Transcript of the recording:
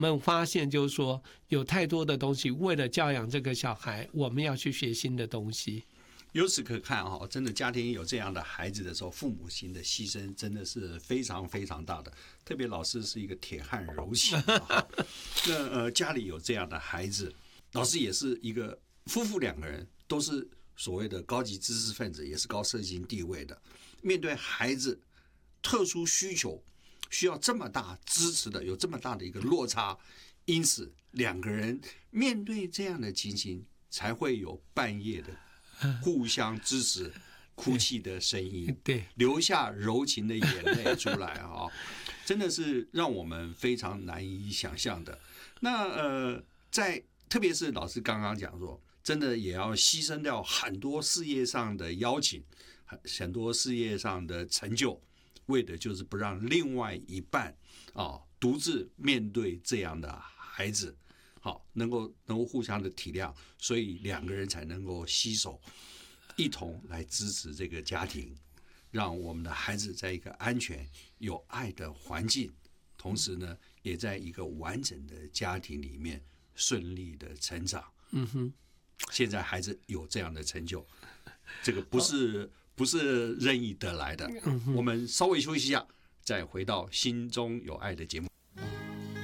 们发现就是说，有太多的东西，为了教养这个小孩，我们要去学新的东西。 由此可看哈，真的家庭有这样的孩子的时候，父母亲的牺牲真的是非常非常大的。特别老师是一个铁汉柔情，那家里有这样的孩子，老师也是一个夫妇两个人都是所谓的高级知识分子，也是高社经地位的，面对孩子特殊需求，需要这么大支持的，有这么大的一个落差，因此两个人面对这样的情形，才会有半夜的互相支持、哭泣的声音， 对， 流下柔情的眼泪出来啊，真的是让我们非常难以想象的。那特别是老师刚刚讲说，真的也要牺牲掉很多事业上的邀请，很多事业上的成就，为的就是不让另外一半独自面对这样的孩子。好，能够互相的体谅，所以两个人才能够携手一同来支持这个家庭，让我们的孩子在一个安全有爱的环境，同时呢，也在一个完整的家庭里面顺利的成长。现在孩子有这样的成就，这个不是任意得来的。我们稍微休息一下，再回到心中有爱的节目。